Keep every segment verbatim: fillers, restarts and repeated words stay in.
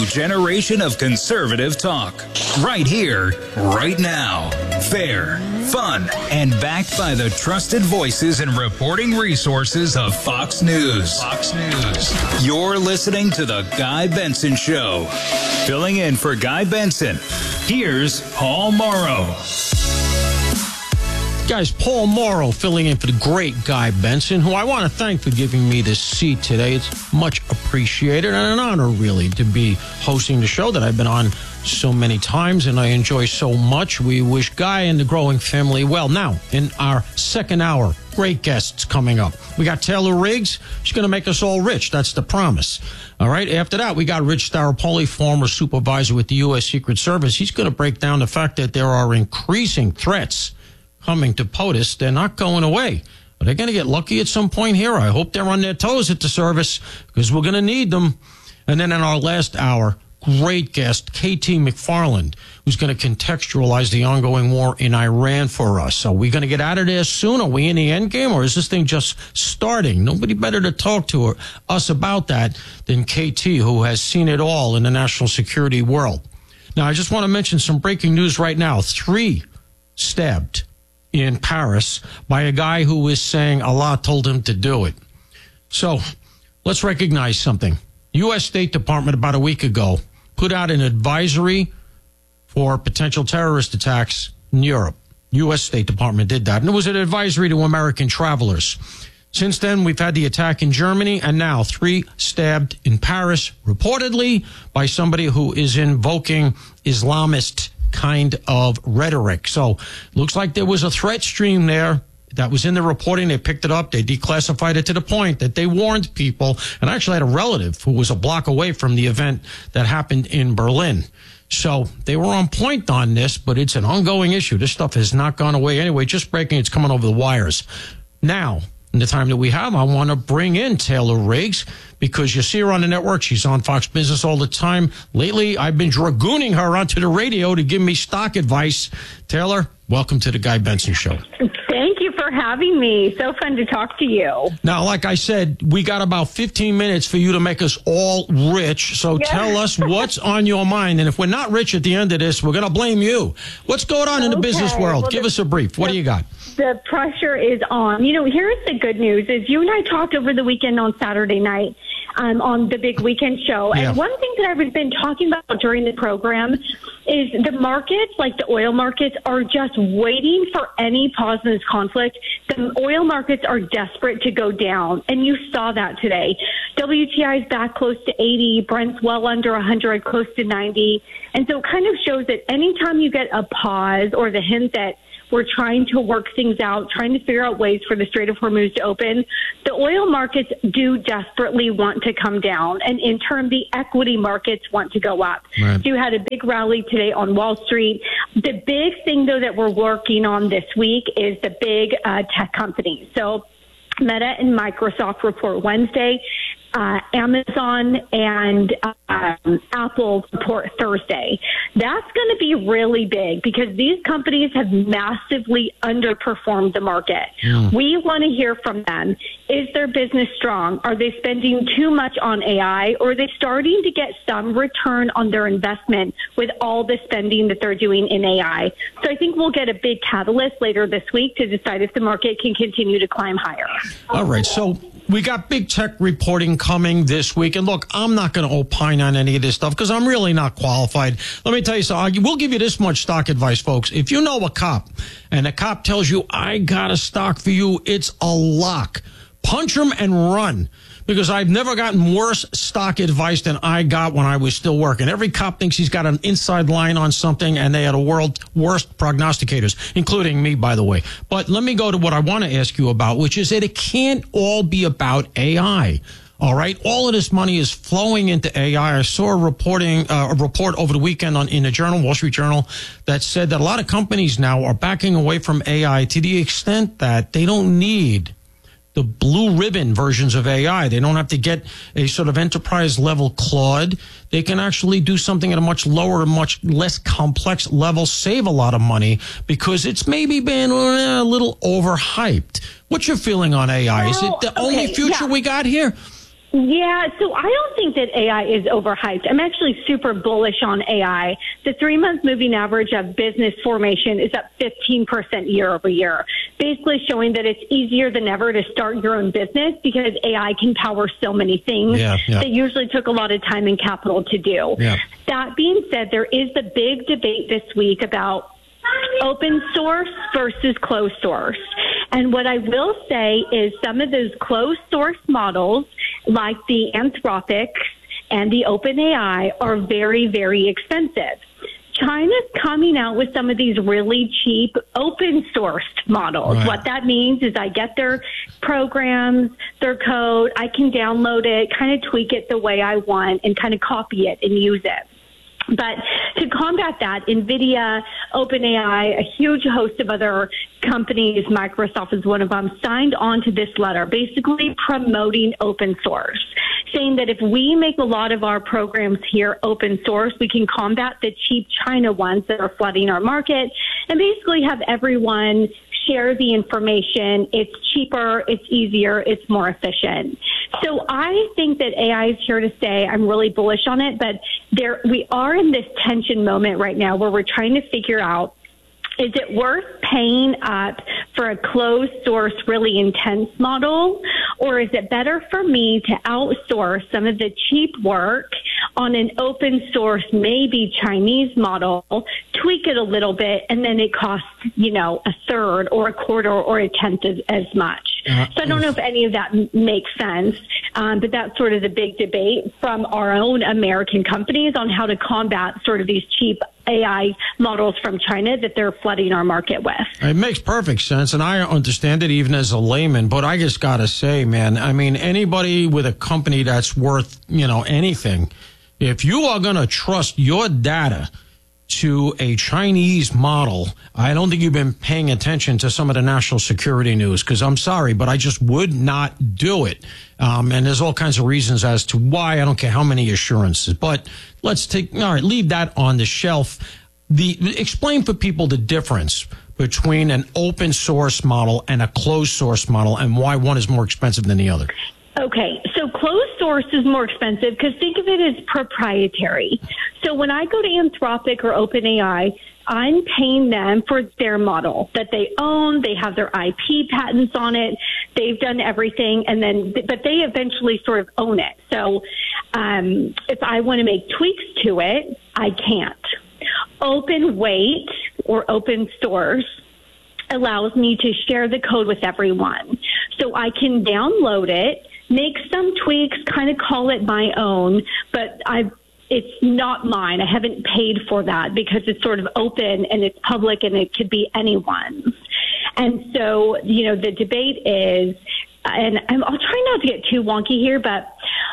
generation of conservative talk. Right here, right now. Fair, fun, and backed by the trusted voices and reporting resources of Fox News. Fox News. You're listening to The Guy Benson Show. Filling in for Guy Benson, here's Paul Morrow. Guys, Paul Morrow filling in for the great Guy Benson, who I want to thank for giving me this seat today. It's much appreciated and an honor, really, to be hosting the show that I've been on so many times and I enjoy so much. We wish Guy and the growing family well. Now, in our second hour, great guests coming up. We got Taylor Riggs. She's going to make us all rich. That's the promise. All right. After that, we got Rich Staropoli, former supervisor with the U S Secret Service. He's going to break down the fact that there are increasing threats coming to POTUS. They're not going away. Are they going to get lucky at some point here? I hope they're on their toes at the service because we're going to need them. And then in our last hour, great guest, K T McFarland, who's going to contextualize the ongoing war in Iran for us. Are we going to get out of there soon? Are we in the end game, or is this thing just starting? Nobody better to talk to her, us about that than K T, who has seen it all in the national security world. Now, I just want to mention some breaking news right now. Three stabbed in Paris by a guy who is saying Allah told him to do it. So let's recognize something. U S State Department about a week ago put out an advisory for potential terrorist attacks in Europe. U S State Department did that, and it was an advisory to American travelers. Since then, we've had the attack in Germany, and now three stabbed in Paris, reportedly by somebody who is invoking Islamist kind of rhetoric. So looks like there was a threat stream there that was in the reporting. They picked it up. They declassified it to the point that they warned people. And I actually had a relative who was a block away from the event that happened in Berlin. So they were on point on this, but it's an ongoing issue. This stuff has not gone away anyway. Just breaking, it's coming over the wires. Now, in the time that we have, I want to bring in Taylor Riggs because you see her on the network. She's on Fox Business all the time. Lately, I've been dragooning her onto the radio to give me stock advice. Taylor, welcome to the Guy Benson Show. Thank you for having me. So fun to talk to you. Now, like I said, we got about fifteen minutes for you to make us all rich. So yeah. Tell us what's on your mind. And if we're not rich at the end of this, we're going to blame you. What's going on okay. in the business world? Well, Give the, us a brief. What the, do you got? The pressure is on. You know, here's the good news is you and I talked over the weekend on Saturday night um, on the big weekend show. Yeah. And one thing that I've been talking about during the program is the markets, like the oil markets, are just waiting for any pause in this conflict. The oil markets are desperate to go down, and you saw that today. W T I is back close to eighty, Brent's well under one hundred, close to ninety. And so it kind of shows that anytime you get a pause or the hint that we're trying to work things out, trying to figure out ways for the Strait of Hormuz to open, the oil markets do desperately want to come down. And in turn, the equity markets want to go up. Right. So you had a big rally today on Wall Street. The big thing, though, that we're working on this week is the big uh, tech companies. So Meta and Microsoft report Wednesday. Uh, Amazon and um, Apple report Thursday. That's going to be really big because these companies have massively underperformed the market. Mm. We want to hear from them. Is their business strong? Are they spending too much on A I, or are they starting to get some return on their investment with all the spending that they're doing in A I? So I think we'll get a big catalyst later this week to decide if the market can continue to climb higher. All right. So we got big tech reporting coming this week. And look, I'm not going to opine on any of this stuff because I'm really not qualified. Let me tell you something. We'll give you this much stock advice, folks. If you know a cop and a cop tells you, I got a stock for you, it's a lock. Punch him and run. Because I've never gotten worse stock advice than I got when I was still working. Every cop thinks he's got an inside line on something, and they are the world's worst prognosticators, including me, by the way. But let me go to what I want to ask you about, which is that it can't all be about A I. All right, all of this money is flowing into A I. I saw a reporting uh, a report over the weekend on in the Journal, Wall Street Journal, that said that a lot of companies now are backing away from A I to the extent that they don't need the blue ribbon versions of A I. They don't have to get a sort of enterprise level Claude. They can actually do something at a much lower, much less complex level, save a lot of money because it's maybe been a little overhyped. What's your feeling on A I? Is it the okay, only future yeah. we got here? Yeah, so I don't think that A I is overhyped. I'm actually super bullish on A I. The three-month moving average of business formation is up fifteen percent year over year, basically showing that it's easier than ever to start your own business because A I can power so many things yeah, yeah. that usually took a lot of time and capital to do. Yeah. That being said, there is the big debate this week about open source versus closed source. And what I will say is some of those closed source models, like the Anthropic and the OpenAI, are very, very expensive. China's coming out with some of these really cheap open sourced models. Right. What that means is I get their programs, their code, I can download it, kind of tweak it the way I want and kind of copy it and use it. But to combat that, NVIDIA, OpenAI, a huge host of other companies, Microsoft is one of them, signed on to this letter, basically promoting open source, saying that if we make a lot of our programs here open source, we can combat the cheap China ones that are flooding our market and basically have everyone share the information. It's cheaper, it's easier, it's more efficient. So I think that A I is here to stay. I'm really bullish on it, but there we are in this tension moment right now where we're trying to figure out, is it worth paying up for a closed source, really intense model, or is it better for me to outsource some of the cheap work on an open source, maybe Chinese model, tweak it a little bit, and then it costs, you know, a third or a quarter or a tenth as, as much. Uh, so I don't know if any of that m- makes sense, um, but that's sort of the big debate from our own American companies on how to combat sort of these cheap A I models from China that they're flooding our market with. It makes perfect sense, and I understand it even as a layman, but I just got to say, man, I mean, anybody with a company that's worth, you know, anything, if you are going to trust your data to a Chinese model, I don't think you've been paying attention to some of the national security news, because I'm sorry, but I just would not do it. Um, and there's all kinds of reasons as to why. I don't care how many assurances, but let's take, all right, leave that on the shelf. The, explain for people the difference between an open source model and a closed source model and why one is more expensive than the other. Okay, so closed source is more expensive because think of it as proprietary. So when I go to Anthropic or OpenAI, I'm paying them for their model that they own. They have their I P patents on it. They've done everything, and then but they eventually sort of own it. So um, if I want to make tweaks to it, I can't. Open weight or open source allows me to share the code with everyone. So I can download it, make some tweaks, kind of call it my own, but I've it's not mine. I haven't paid for that because it's sort of open and it's public and it could be anyone's. And so, you know, the debate is, and I'll try not to get too wonky here, but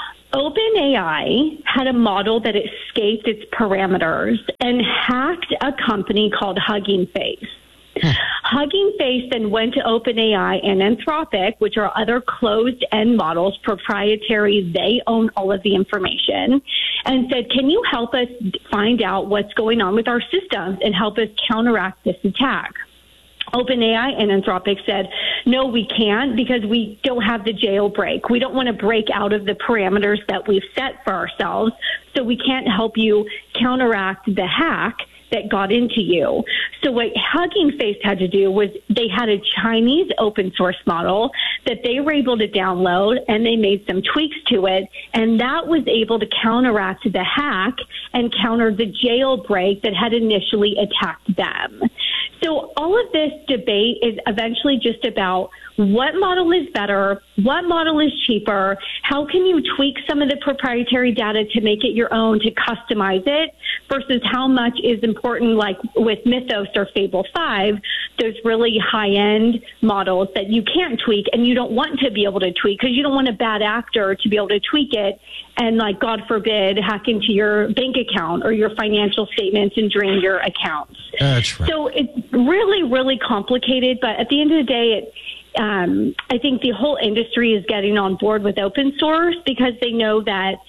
OpenAI had a model that escaped its parameters and hacked a company called Hugging Face. Hugging Face then went to OpenAI and Anthropic, which are other closed-end models, proprietary. They own all of the information, and said, can you help us find out what's going on with our systems and help us counteract this attack? OpenAI and Anthropic said, no, we can't because we don't have the jailbreak. We don't want to break out of the parameters that we've set for ourselves, so we can't help you counteract the hack that got into you. So what Hugging Face had to do was they had a Chinese open source model that they were able to download, and they made some tweaks to it, and that was able to counteract the hack and counter the jailbreak that had initially attacked them. So all of this debate is eventually just about what model is better, what model is cheaper, how can you tweak some of the proprietary data to make it your own, to customize it, versus how much is important, like with Mythos or Fable five, those really high-end models that you can't tweak and you don't want to be able to tweak because you don't want a bad actor to be able to tweak it and, like, God forbid, hack into your bank account or your financial statements and drain your accounts. That's right. So it's really, really complicated, but at the end of the day, it Um, I think the whole industry is getting on board with open source because they know that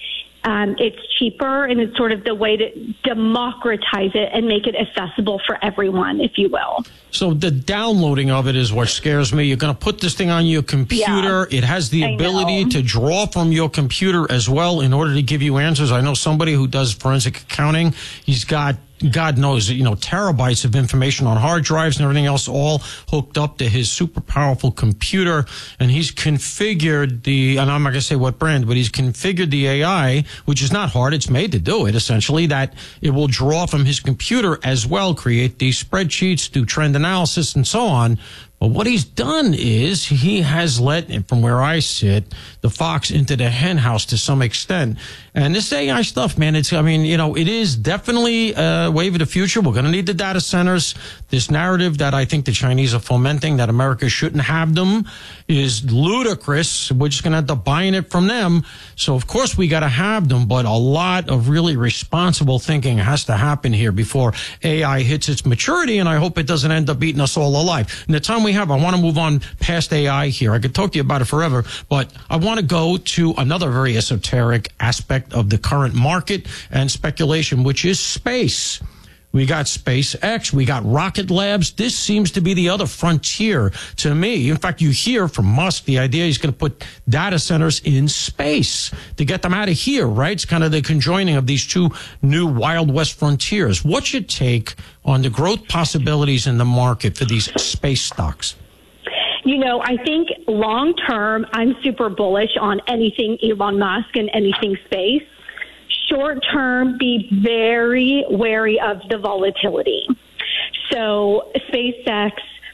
Um, it's cheaper, and it's sort of the way to democratize it and make it accessible for everyone, if you will. So the downloading of it is what scares me. You're going to put this thing on your computer. Yeah, it has the ability to draw from your computer as well in order to give you answers. I know somebody who does forensic accounting. He's got, God knows, you know, terabytes of information on hard drives and everything else all hooked up to his super powerful computer. And he's configured the, and I'm not going to say what brand, but he's configured the A I, which is not hard. It's made to do it, essentially, that it will draw from his computer as well, create these spreadsheets, do trend analysis, and so on. But what he's done is he has let, from where I sit, the fox into the hen house to some extent. And this A I stuff, man, it's, I mean, you know, it is definitely a wave of the future. We're going to need the data centers. This narrative that I think the Chinese are fomenting, that America shouldn't have them, is ludicrous. We're just going to end up buying it from them. So, of course, we got to have them, but a lot of really responsible thinking has to happen here before A I hits its maturity, and I hope it doesn't end up eating us all alive. In the time we have, I want to move on past A I here. I could talk to you about it forever, but I want to go to another very esoteric aspect of the current market and speculation, which is space. We got SpaceX, we got Rocket Labs. This seems to be the other frontier to me. In fact, you hear from Musk the idea he's going to put data centers in space to get them out of here, right? It's kind of the conjoining of these two new Wild West frontiers. What's your take on the growth possibilities in the market for these space stocks? You know, I think long term, I'm super bullish on anything Elon Musk and anything space. Short term, be very wary of the volatility. So SpaceX,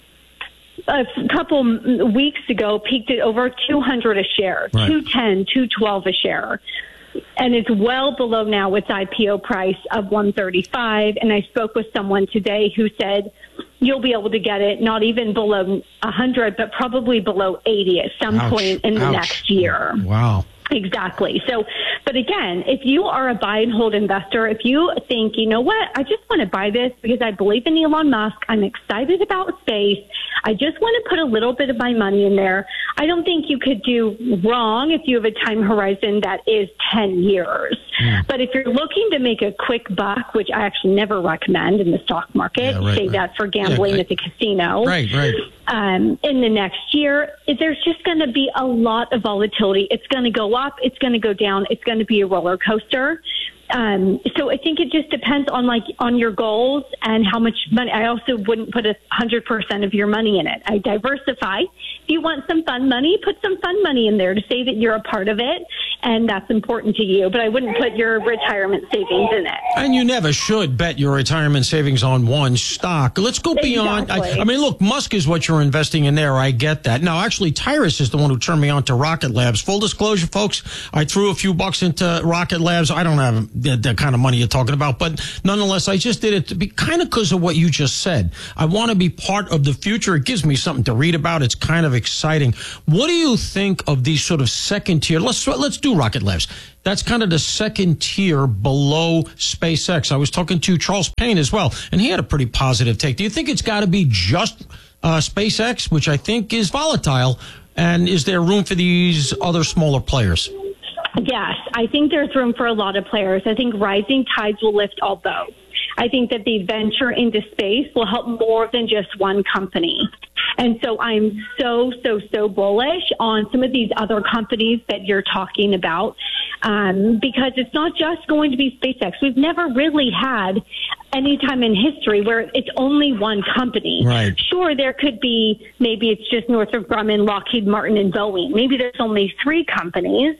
a couple weeks ago, peaked at over two hundred a share, right. two ten, two twelve a share. And it's well below now its I P O price of one thirty-five. And I spoke with someone today who said you'll be able to get it not even below one hundred, but probably below eighty at some Ouch. point in the Ouch. next year. Wow. Exactly. So, but again, if you are a buy and hold investor, if you think, you know what, I just want to buy this because I believe in Elon Musk, I'm excited about space, I just want to put a little bit of my money in there, I don't think you could do wrong if you have a time horizon that is ten years. Mm. But if you're looking to make a quick buck, which I actually never recommend in the stock market, yeah, right, say right. that for gambling yeah, at the casino. Right, right. Um, in the next year, there's just going to be a lot of volatility. It's going to go up. It's going to go down. It's going to be a roller coaster. Um, so I think it just depends on like on your goals and how much money. I also wouldn't put a hundred percent of your money in it. I diversify. If you want some fun money, put some fun money in there to say that you're a part of it and that's important to you. But I wouldn't put your retirement savings in it. And you never should bet your retirement savings on one stock. Let's go beyond. Exactly. I, I mean, look, Musk is what you're investing in there. I get that. Now, actually, Tyrus is the one who turned me on to Rocket Labs. Full disclosure, folks, I threw a few bucks into Rocket Labs. I don't have the, the kind of money you're talking about, but nonetheless, I just did it to be kind of because of what you just said. I want to be part of the future. It gives me something to read about. It's kind of exciting. What do you think of these sort of second tier? Let's let's do Rocket Labs. That's kind of the second tier below SpaceX. I was talking to Charles Payne as well, and he had a pretty positive take. Do you think it's got to be just uh, SpaceX, which I think is volatile, and is there room for these other smaller players? Yes, I think there's room for a lot of players. I think rising tides will lift all boats. I think that the venture into space will help more than just one company. And so I'm so, so, so bullish on some of these other companies that you're talking about, um, because it's not just going to be SpaceX. We've never really had any time in history where it's only one company. Right. Sure, there could be, maybe it's just Northrop Grumman, Lockheed Martin, and Boeing. Maybe there's only three companies,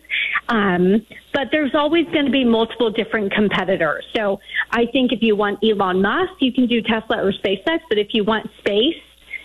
um, but there's always going to be multiple different competitors. So I think if you want Elon Musk, you can do Tesla or SpaceX, but if you want space,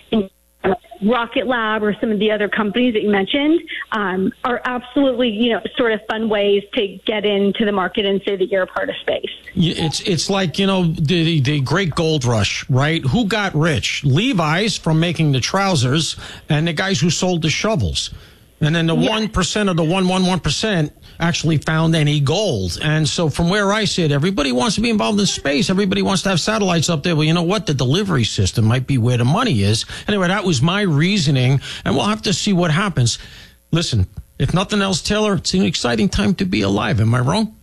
Rocket Lab or some of the other companies that you mentioned um, are absolutely, you know, sort of fun ways to get into the market and say that you're a part of space. It's it's like, you know, the the great gold rush, right? Who got rich? Levi's from making the trousers and the guys who sold the shovels. And then the yes. one percent of the one one one percent actually found any gold. And so from where I sit, everybody wants to be involved in space. Everybody wants to have satellites up there. Well, you know what? The delivery system might be where the money is. Anyway, that was my reasoning, and we'll have to see what happens. Listen, if nothing else, Taylor, it's an exciting time to be alive. Am I wrong?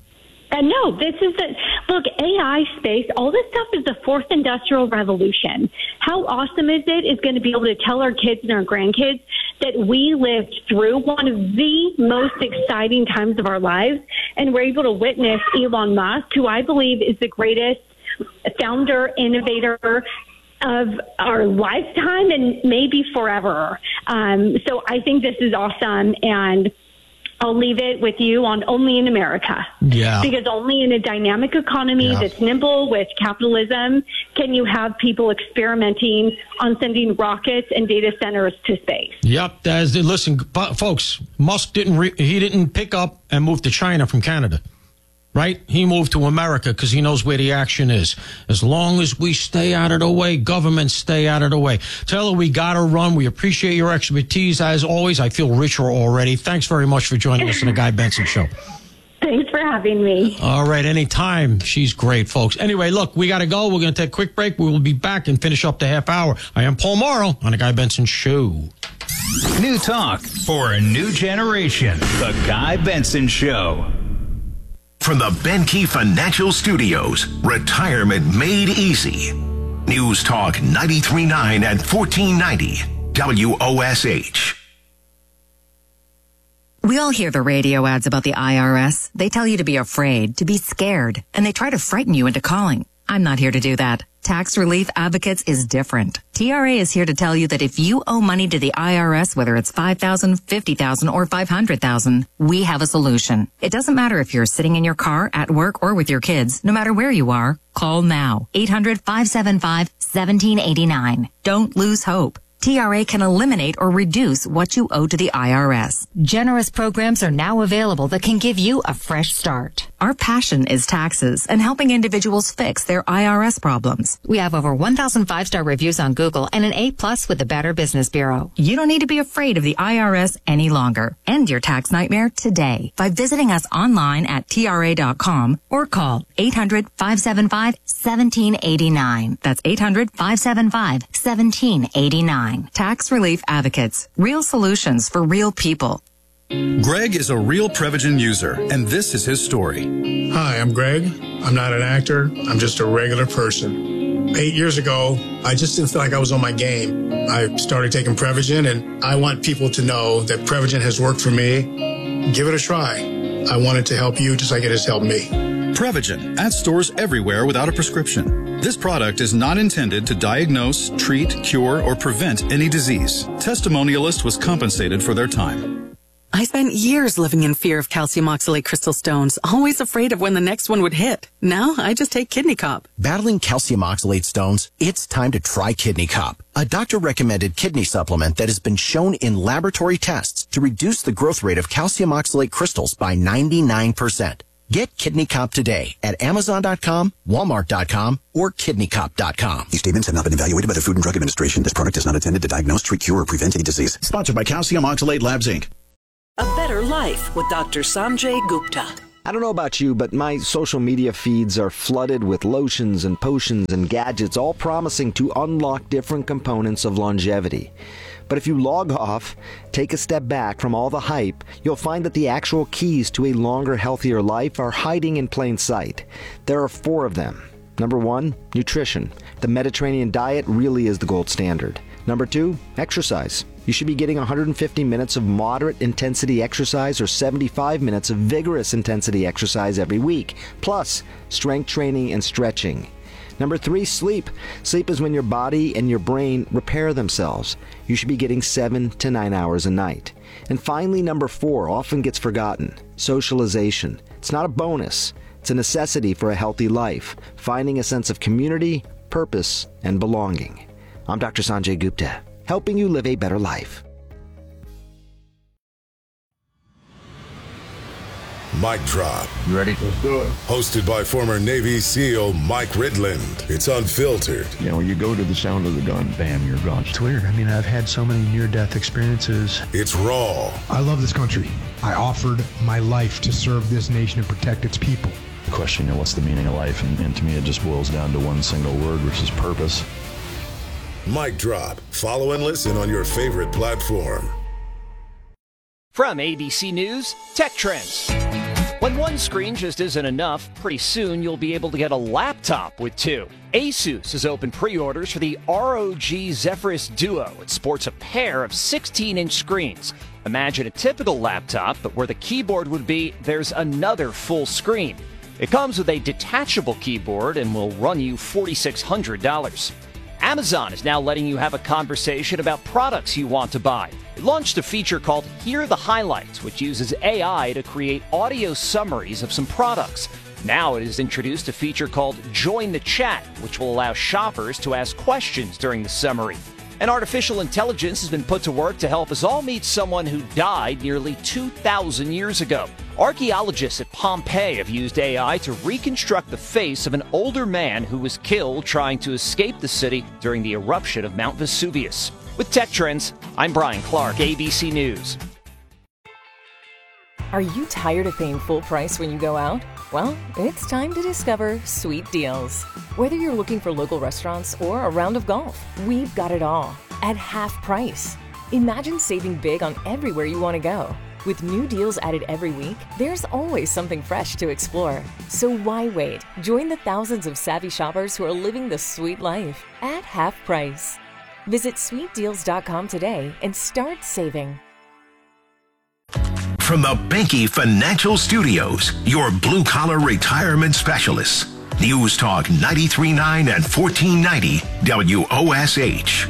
Uh, no, this is the look, A I space, all this stuff is the fourth industrial revolution. How awesome is it is going to be able to tell our kids and our grandkids that we lived through one of the most exciting times of our lives, and we're able to witness Elon Musk, who I believe is the greatest founder, innovator of our lifetime and maybe forever. Um, so I think this is awesome, and I'll leave it with you on Only in America. Yeah. Because only in a dynamic economy yeah. that's nimble with capitalism can you have people experimenting on sending rockets and data centers to space. Yep. As they, listen, folks, Musk didn't re, he didn't pick up and move to China from Canada. Right? He moved to America because he knows where the action is. As long as we stay out of the way, governments stay out of the way. Taylor, we got to run. We appreciate your expertise. As always, I feel richer already. Thanks very much for joining us on the Guy Benson Show. Thanks for having me. All right. Anytime. She's great, folks. Anyway, look, we got to go. We're going to take a quick break. We will be back and finish up the half hour. I am Paul Morrow on the Guy Benson Show. New talk for a new generation. The Guy Benson Show. From the Benke Financial Studios, retirement made easy. News Talk ninety-three point nine and fourteen ninety W O S H. We all hear the radio ads about the I R S. They tell you to be afraid, to be scared, and they try to frighten you into calling. I'm not here to do that. Tax Relief Advocates is different. T R A is here to tell you that if you owe money to the I R S, whether it's five thousand dollars, fifty thousand dollars, or five hundred thousand dollars, we have a solution. It doesn't matter if you're sitting in your car, at work, or with your kids. No matter where you are, call now. eight hundred, five seven five, one seven eight nine. Don't lose hope. T R A can eliminate or reduce what you owe to the I R S. Generous programs are now available that can give you a fresh start. Our passion is taxes and helping individuals fix their I R S problems. We have over one thousand five-star reviews on Google and an A plus with the Better Business Bureau. You don't need to be afraid of the I R S any longer. End your tax nightmare today by visiting us online at T R A dot com or call eight hundred, five seven five, one seven eight nine. That's eight hundred, five seven five, one seven eight nine. Tax Relief Advocates. Real solutions for real people. Greg is a real Prevagen user, and this is his story. Hi, I'm Greg. I'm not an actor. I'm just a regular person. Eight years ago, I just didn't feel like I was on my game. I started taking Prevagen, and I want people to know that Prevagen has worked for me. Give it a try. I want it to help you just like it has helped me. Prevagen at stores everywhere without a prescription. This product is not intended to diagnose, treat, cure, or prevent any disease. Testimonialist was compensated for their time. I spent years living in fear of calcium oxalate crystal stones, always afraid of when the next one would hit. Now I just take Kidney Cop. Battling calcium oxalate stones? It's time to try Kidney Cop, a doctor-recommended kidney supplement that has been shown in laboratory tests to reduce the growth rate of calcium oxalate crystals by ninety-nine percent. Get Kidney Cop today at Amazon dot com, Walmart dot com, or Kidney Cop dot com. These statements have not been evaluated by the Food and Drug Administration. This product is not intended to diagnose, treat, cure, or prevent any disease. Sponsored by Calcium Oxalate Labs, Incorporated. A Better Life with Doctor Sanjay Gupta. I don't know about you, but my social media feeds are flooded with lotions and potions and gadgets, all promising to unlock different components of longevity. But if you log off, take a step back from all the hype, you'll find that the actual keys to a longer, healthier life are hiding in plain sight. There are four of them. Number one, nutrition. The Mediterranean diet really is the gold standard. Number two, exercise. You should be getting one hundred fifty minutes of moderate intensity exercise or seventy-five minutes of vigorous intensity exercise every week, plus strength training and stretching. Number three, sleep. Sleep is when your body and your brain repair themselves. You should be getting seven to nine hours a night. And finally, number four often gets forgotten. Socialization. It's not a bonus. It's a necessity for a healthy life. Finding a sense of community, purpose, and belonging. I'm Doctor Sanjay Gupta, helping you live a better life. Mic Drop. You ready? Let's do it. Hosted by former Navy SEAL Mike Ridland. It's unfiltered. You know, you go to the sound of the gun, bam, you're gone. It's weird. I mean, I've had so many near-death experiences. It's raw. I love this country. I offered my life to serve this nation and protect its people. The question, you know, what's the meaning of life? And, and to me, it just boils down to one single word, which is purpose. Mic Drop. Follow and listen on your favorite platform. From A B C News, Tech Trends. When one screen just isn't enough, pretty soon you'll be able to get a laptop with two. Asus has opened pre-orders for the R O G Zephyrus Duo. It sports a pair of sixteen-inch screens. Imagine a typical laptop, but where the keyboard would be, there's another full screen. It comes with a detachable keyboard and will run you four thousand six hundred dollars. Amazon is now letting you have a conversation about products you want to buy. It launched a feature called Hear the Highlights, which uses A I to create audio summaries of some products. Now it has introduced a feature called Join the Chat, which will allow shoppers to ask questions during the summary. And artificial intelligence has been put to work to help us all meet someone who died nearly two thousand years ago. Archaeologists at Pompeii have used A I to reconstruct the face of an older man who was killed trying to escape the city during the eruption of Mount Vesuvius. With Tech Trends, I'm Brian Clark, A B C News. Are you tired of paying full price when you go out? Well, it's time to discover Sweet Deals. Whether you're looking for local restaurants or a round of golf, we've got it all at half price. Imagine saving big on everywhere you want to go. With new deals added every week, there's always something fresh to explore. So why wait? Join the thousands of savvy shoppers who are living the sweet life at half price. Visit sweet deals dot com today and start saving. From the Benke Financial Studios, your blue-collar retirement specialists. News Talk ninety-three point nine and fourteen ninety W O S H.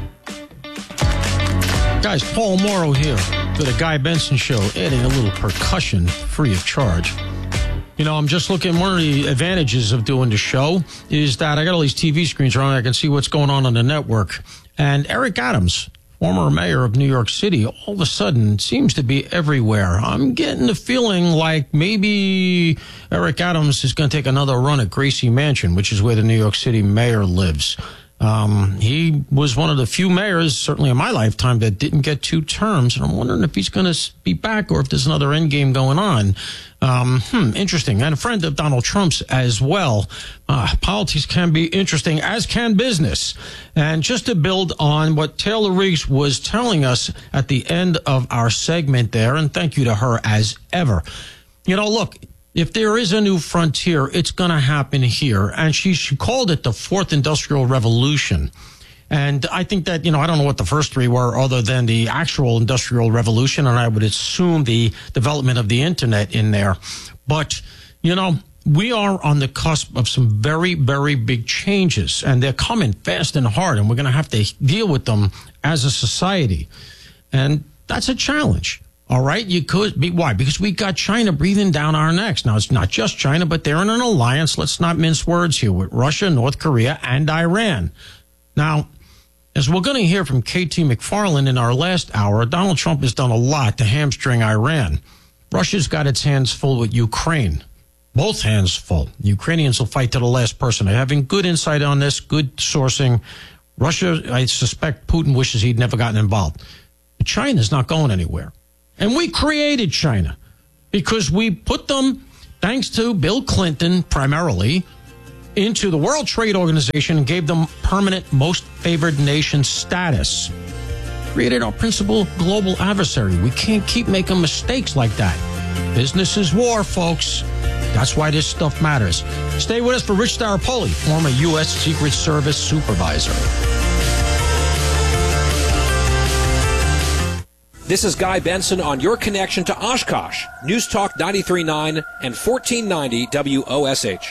Guys, Paul Morrow here for the Guy Benson Show, adding a little percussion free of charge. You know, I'm just looking, one of the advantages of doing the show is that I got all these T V screens around, I can see what's going on on the network. And Eric Adams, former mayor of New York City, all of a sudden seems to be everywhere. I'm getting the feeling like maybe Eric Adams is going to take another run at Gracie Mansion, which is where the New York City mayor lives. Um, he was one of the few mayors, certainly in my lifetime, that didn't get two terms. And I'm wondering if he's going to be back or if there's another end game going on. Um, hmm, interesting. And a friend of Donald Trump's as well. Uh, politics can be interesting, as can business. And just to build on what Taylor Riggs was telling us at the end of our segment there, and thank you to her as ever. You know, look, if there is a new frontier, it's going to happen here. And she, she called it the fourth industrial revolution. And I think that, you know, I don't know what the first three were other than the actual industrial revolution. And I would assume the development of the internet in there. But, you know, we are on the cusp of some very, very big changes. And they're coming fast and hard. And we're going to have to deal with them as a society. And that's a challenge. All right, you could be. Why? Because we got China breathing down our necks. Now, it's not just China, but they're in an alliance. Let's not mince words here with Russia, North Korea, and Iran. Now, as we're going to hear from K T McFarland in our last hour, Donald Trump has done a lot to hamstring Iran. Russia's got its hands full with Ukraine. Both hands full. The Ukrainians will fight to the last person. They're having good insight on this, good sourcing. Russia, I suspect Putin wishes he'd never gotten involved. But China's not going anywhere. And we created China because we put them, thanks to Bill Clinton primarily, into the World Trade Organization and gave them permanent most favored nation status. Created our principal global adversary. We can't keep making mistakes like that. Business is war, folks. That's why this stuff matters. Stay with us for Rich Staropoli, former U S Secret Service supervisor. This is Guy Benson on your connection to Oshkosh. News Talk ninety-three point nine and fourteen ninety W O S H.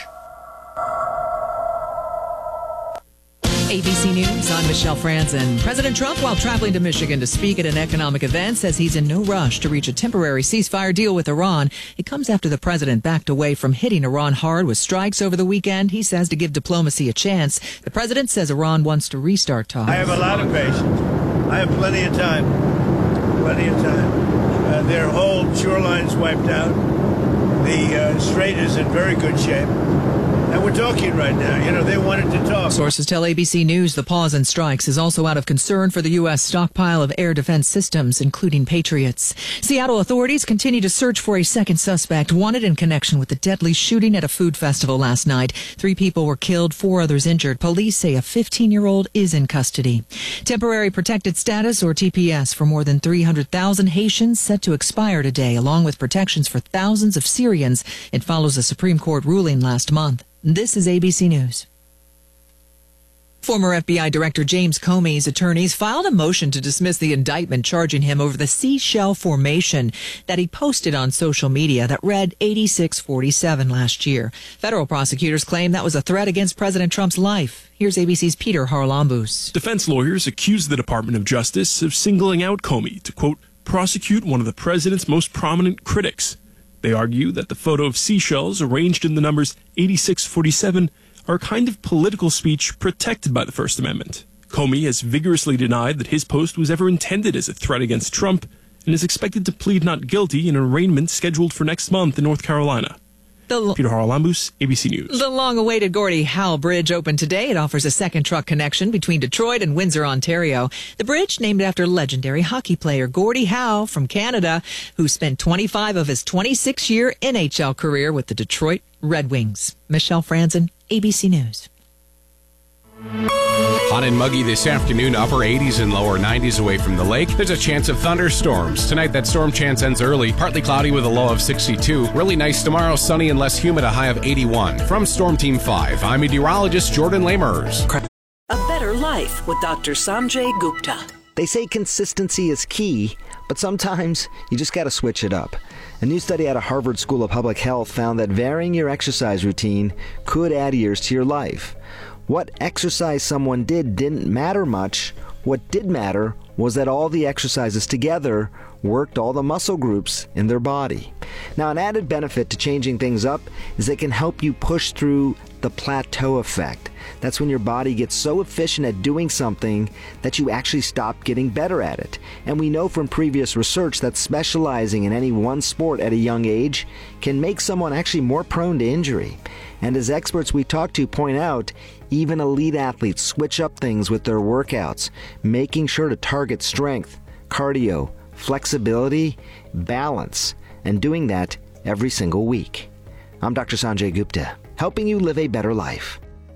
A B C News, I'm Michelle Franzen. President Trump, while traveling to Michigan to speak at an economic event, says he's in no rush to reach a temporary ceasefire deal with Iran. It comes after the president backed away from hitting Iran hard with strikes over the weekend. He says to give diplomacy a chance. The president says Iran wants to restart talks. I have a lot of patience. I have plenty of time. Plenty of time. Uh, their whole shoreline's wiped out. The uh, strait is in very good shape. And we're talking right now. You know, they wanted to talk. Sources tell A B C News the pause in strikes is also out of concern for the U S stockpile of air defense systems, including Patriots. Seattle authorities continue to search for a second suspect wanted in connection with the deadly shooting at a food festival last night. Three people were killed, four others injured. Police say a fifteen-year-old is in custody. Temporary protected status, or T P S, for more than three hundred thousand Haitians set to expire today, along with protections for thousands of Syrians. It follows a Supreme Court ruling last month. This is A B C News. Former F B I Director James Comey's attorneys filed a motion to dismiss the indictment charging him over the seashell formation that he posted on social media that read eighty-six forty-seven last year. Federal prosecutors claim that was a threat against President Trump's life. Here's A B C's Peter Harlambous. Defense lawyers accused the Department of Justice of singling out Comey to, quote, prosecute one of the president's most prominent critics. They argue that the photo of seashells arranged in the numbers eighty-six forty-seven are a kind of political speech protected by the First Amendment. Comey has vigorously denied that his post was ever intended as a threat against Trump and is expected to plead not guilty in an arraignment scheduled for next month in North Carolina. The, Peter Harlambous, A B C News. The long-awaited Gordie Howe Bridge opened today. It offers a second truck connection between Detroit and Windsor, Ontario. The bridge, named after legendary hockey player Gordie Howe from Canada, who spent twenty-five of his twenty-six-year N H L career with the Detroit Red Wings. Michelle Franzen, A B C News. Hot and muggy this afternoon, upper eighties and lower nineties away from the lake. There's a chance of thunderstorms. Tonight, that storm chance ends early. Partly cloudy with a low of sixty-two. Really nice tomorrow, sunny and less humid, a high of eighty-one. From Storm Team five, I'm meteorologist Jordan Lamers. A better life with Doctor Sanjay Gupta. They say consistency is key, but sometimes you just got to switch it up. A new study out of Harvard School of Public Health found that varying your exercise routine could add years to your life. What exercise someone did didn't matter much. What did matter was that all the exercises together worked all the muscle groups in their body. Now, an added benefit to changing things up is it can help you push through the plateau effect. That's when your body gets so efficient at doing something that you actually stop getting better at it. And we know from previous research that specializing in any one sport at a young age can make someone actually more prone to injury. And as experts we talk to point out, even elite athletes switch up things with their workouts, making sure to target strength, cardio, flexibility, balance, and doing that every single week. I'm Doctor Sanjay Gupta, helping you live a better life.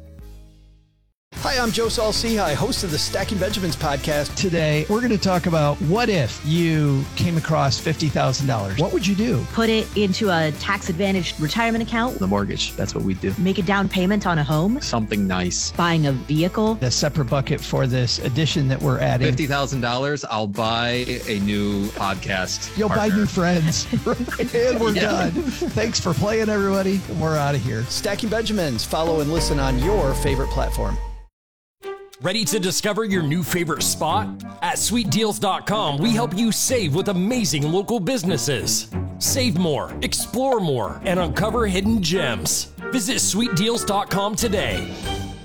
Hi, I'm Joe Saul-Sehy, host of the Stacking Benjamins podcast. Today, we're going to talk about what if you came across fifty thousand dollars. What would you do? Put it into a tax-advantaged retirement account. The mortgage, that's what we do. Make a down payment on a home. Something nice. Buying a vehicle. A separate bucket for this addition that we're adding. fifty thousand dollars, I'll buy a new podcast You'll partner. buy new friends. And we're yeah. done. Thanks for playing, everybody. We're out of here. Stacking Benjamins. Follow and listen on your favorite platform. Ready to discover your new favorite spot? At sweet deals dot com, we help you save with amazing local businesses. Save more, explore more, and uncover hidden gems. Visit sweet deals dot com today.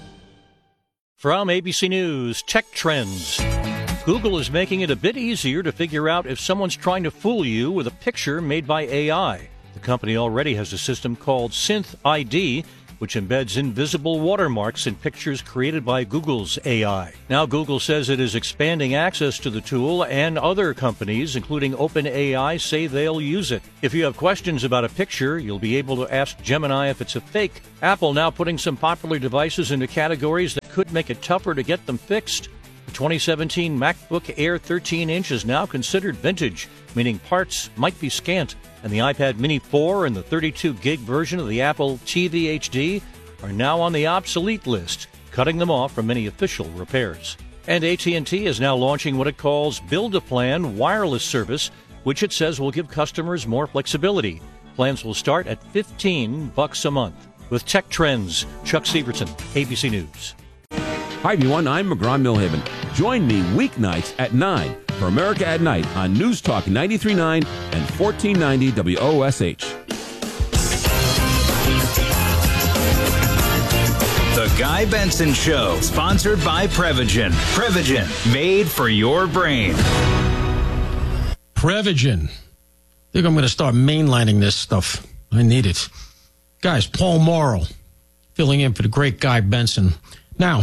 From A B C News, Tech Trends. Google is making it a bit easier to figure out if someone's trying to fool you with a picture made by A I. The company already has a system called Synth I D, which embeds invisible watermarks in pictures created by Google's A I. Now Google says it is expanding access to the tool, and other companies, including OpenAI, say they'll use it. If you have questions about a picture, you'll be able to ask Gemini if it's a fake. Apple now putting some popular devices into categories that could make it tougher to get them fixed. The twenty seventeen MacBook Air thirteen inch is now considered vintage, meaning parts might be scant. And the iPad Mini four and the thirty-two gig version of the Apple T V H D are now on the obsolete list, cutting them off from any official repairs. And A T and T is now launching what it calls Build-A-Plan wireless service, which it says will give customers more flexibility. Plans will start at fifteen bucks a month. With Tech Trends, Chuck Severson, A B C News. Hi, everyone. I'm McGraw Millhaven. Join me weeknights at nine for America at Night on News Talk ninety-three point nine and fourteen ninety W O S H. The Guy Benson Show, sponsored by Prevagen. Prevagen, made for your brain. Prevagen. I think I'm going to start mainlining this stuff. I need it. Guys, Paul Morrell. filling in for the great Guy Benson. Now,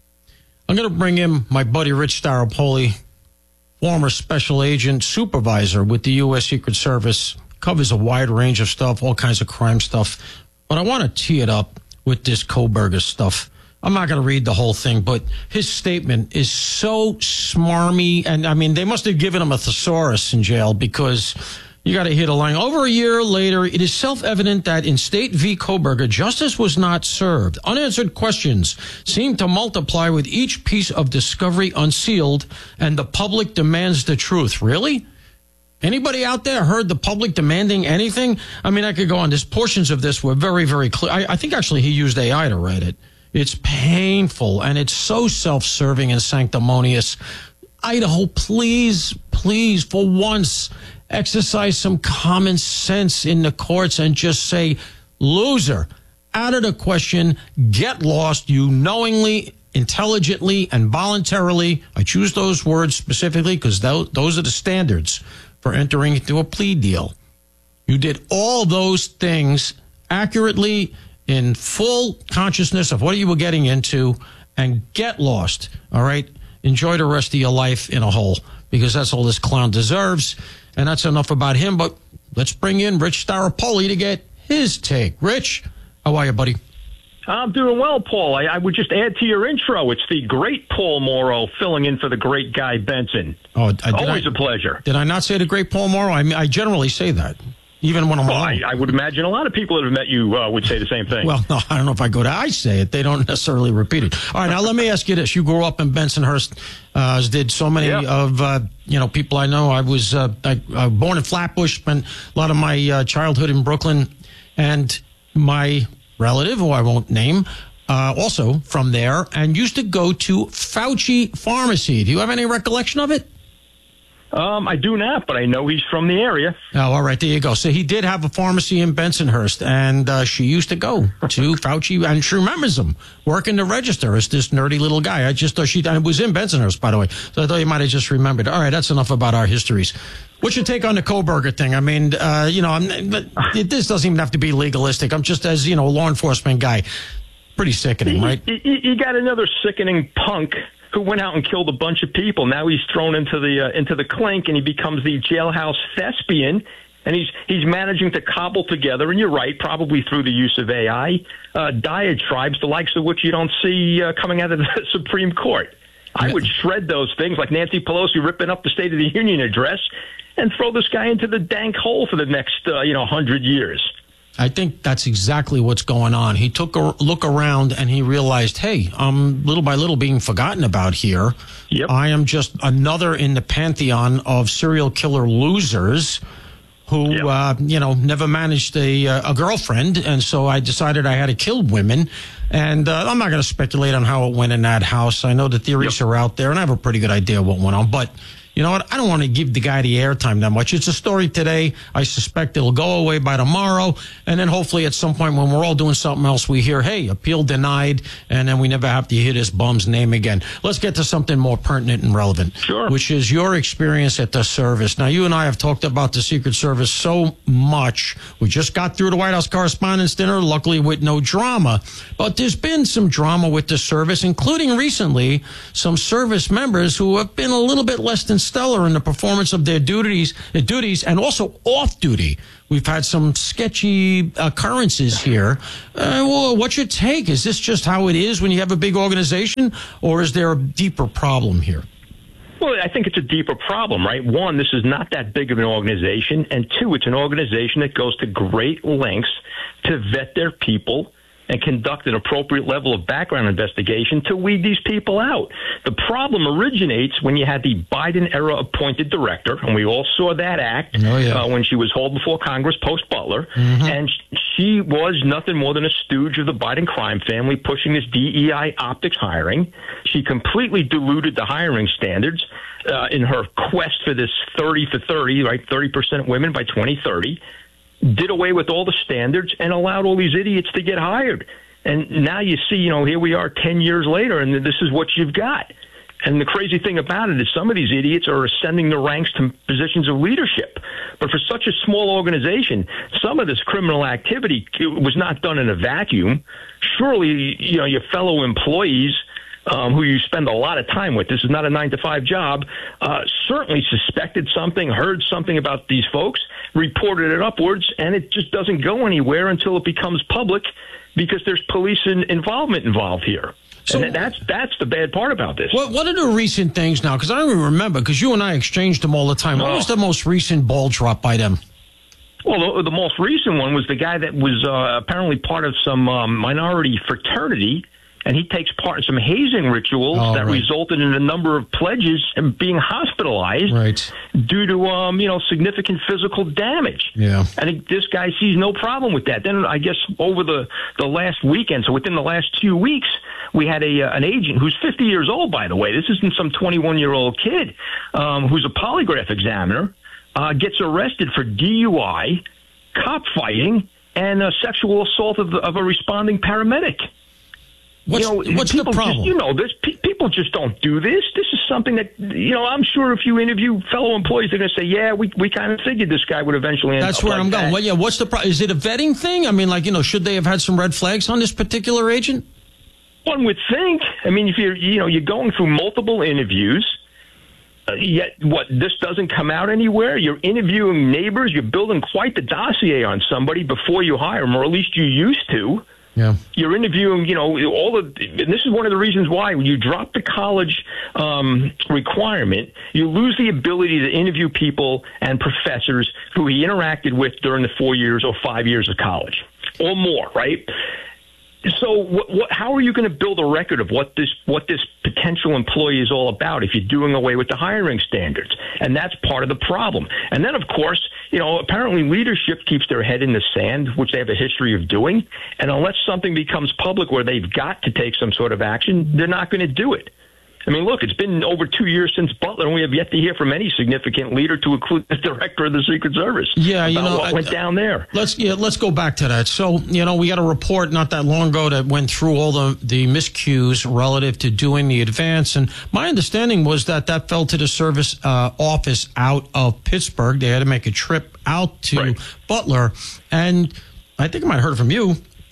I'm going to bring in my buddy Rich Staropoli, former special agent supervisor with the U S Secret Service, covers a wide range of stuff, all kinds of crime stuff. But I want to tee it up with this Kohberger stuff. I'm not going to read the whole thing, but his statement is so smarmy. And, I mean, they must have given him a thesaurus in jail because you got to hit a line. Over a year later, it is self-evident that in State v. Kohberger, justice was not served. Unanswered questions seem to multiply with each piece of discovery unsealed, and the public demands the truth. Really? Anybody out there heard the public demanding anything? I mean, I could go on. There's portions of this were very, very clear. I, I think actually he used A I to write it. It's painful, and it's so self-serving and sanctimonious. Idaho, please, please, for once, exercise some common sense in the courts and just say, loser, out of the question, get lost, you knowingly, intelligently, and voluntarily. I choose those words specifically because those are the standards for entering into a plea deal. You did all those things accurately, in full consciousness of what you were getting into, and get lost, all right? Enjoy the rest of your life in a hole, because that's all this clown deserves, and that's enough about him. But let's bring in Rich Staropoli to get his take. Rich, how are you, buddy? I'm doing well, Paul. I, I would just add to your intro, it's the great Paul Morrow filling in for the great Guy Benson. Oh, Always I, a pleasure. Did I not say the great Paul Morrow? I mean, I generally say that. Even when I'm well, alone. I, I would imagine a lot of people that have met you uh, would say the same thing. Well, no, I don't know if I go to I say it. They don't necessarily repeat it. All right, now let me ask you this. You grew up in Bensonhurst, uh, as did so many yeah. of, uh, you know, people I know. I was uh, I, uh, born in Flatbush, spent a lot of my uh, childhood in Brooklyn, and my relative, who I won't name, uh, also from there, and used to go to Fauci Pharmacy. Do you have any recollection of it? Um, I do not, but I know he's from the area. Oh, all right. There you go. So he did have a pharmacy in Bensonhurst, and uh, she used to go to Fauci, and she remembers him working the register as this nerdy little guy. I just thought she it was in Bensonhurst, by the way. So I thought you might have just remembered. All right, that's enough about our histories. What's your take on the Kohberger thing? I mean, uh, you know, I'm, it, this doesn't even have to be legalistic. I'm just, as you know, a law enforcement guy, pretty sickening, right? You, you got another sickening punk who went out and killed a bunch of people. Now he's thrown into the uh, into the clink, and he becomes the jailhouse thespian, and he's he's managing to cobble together, and you're right, probably through the use of A I, uh, diatribes, the likes of which you don't see uh, coming out of the Supreme Court. I would shred those things like Nancy Pelosi ripping up the State of the Union address and throw this guy into the dank hole for the next, uh, you know, hundred years. I think that's exactly what's going on. He took a look around and he realized, hey, I'm little by little being forgotten about here. Yep. I am just another in the pantheon of serial killer losers who, yep. uh, you know, never managed a, uh, a girlfriend. And so I decided I had to kill women. And uh, I'm not going to speculate on how it went in that house. I know the theories yep. are out there, and I have a pretty good idea what went on. But you know what? I don't want to give the guy the airtime that much. It's a story today. I suspect it'll go away by tomorrow. And then hopefully at some point when we're all doing something else, we hear, hey, appeal denied. And then we never have to hear this bum's name again. Let's get to something more pertinent and relevant. Sure. Which is your experience at the service. Now, you and I have talked about the Secret Service so much. We just got through the White House Correspondents' Dinner, luckily with no drama. But there's been some drama with the service, including recently some service members who have been a little bit less than stellar in the performance of their duties, their duties, and also off duty. We've had some sketchy occurrences here. Uh, well, what's your take? Is this just how it is when you have a big organization, or is there a deeper problem here? Well, I think it's a deeper problem, right? One, this is not that big of an organization, and two, it's an organization that goes to great lengths to vet their people and conduct an appropriate level of background investigation to weed these people out. The problem originates when you had the Biden-era appointed director, and we all saw that act oh, yeah. uh, when she was hauled before Congress post-Butler, mm-hmm. and she was nothing more than a stooge of the Biden crime family pushing this D E I optics hiring. She completely diluted the hiring standards uh, in her quest for this thirty for thirty, right, thirty percent women by twenty thirty. Did away with all the standards and allowed all these idiots to get hired. And now you see, you know, here we are ten years later, and this is what you've got. And the crazy thing about it is some of these idiots are ascending the ranks to positions of leadership. But for such a small organization, some of this criminal activity was not done in a vacuum. Surely, you know, your fellow employees um, who you spend a lot of time with, this is not a nine to five job, uh, certainly suspected something, heard something about these folks, reported it upwards, and it just doesn't go anywhere until it becomes public because there's police in, involvement involved here. So and that's that's the bad part about this. What, what are the recent things now? Because I don't even remember, because you and I exchanged them all the time. What oh. was the most recent ball drop by them? Well, the, the most recent one was the guy that was uh, apparently part of some um, minority fraternity, and he takes part in some hazing rituals oh, that right. resulted in a number of pledges and being hospitalized right. due to, um, you know, significant physical damage. Yeah. I think this guy sees no problem with that. Then I guess over the, the last weekend, so within the last two weeks, we had a uh, an agent who's fifty years old, by the way. This isn't some twenty-one-year-old kid um, who's a polygraph examiner, uh, gets arrested for D U I, cop fighting, and uh, sexual assault of, of a responding paramedic. What's, you know, what's the problem? Just, you know, this pe- people just don't do this. This is something that, you know, I'm sure if you interview fellow employees, they're going to say, yeah, we we kind of figured this guy would eventually end That's up where like I'm that. going. Well, yeah, what's the problem? Is it a vetting thing? I mean, like, you know, should they have had some red flags on this particular agent? One would think. I mean, if you're, you know, you're going through multiple interviews, uh, yet what, this doesn't come out anywhere? You're interviewing neighbors. You're building quite the dossier on somebody before you hire them, or at least you used to. Yeah. You're interviewing, you know, all of, and this is one of the reasons why when you drop the college um, requirement, you lose the ability to interview people and professors who he interacted with during the four years or five years of college or more, right? So what, what, how are you going to build a record of what this what this potential employee is all about if you're doing away with the hiring standards? And that's part of the problem. And then, of course, you know, apparently leadership keeps their head in the sand, which they have a history of doing. And unless something becomes public where they've got to take some sort of action, they're not going to do it. I mean, look, it's been over two years since Butler, and we have yet to hear from any significant leader, to include the director of the Secret Service. Yeah, you know, what I, went down there. Let's yeah, let's go back to that. So, you know, we got a report not that long ago that went through all the the miscues relative to doing the advance, and my understanding was that that fell to the service uh, office out of Pittsburgh. They had to make a trip out to right. Butler, and I think I might have heard from you.